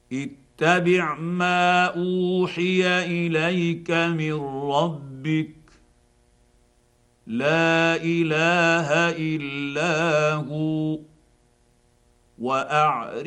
اتبع ما اوحي اليك من ربك لا اله الا هو واعرض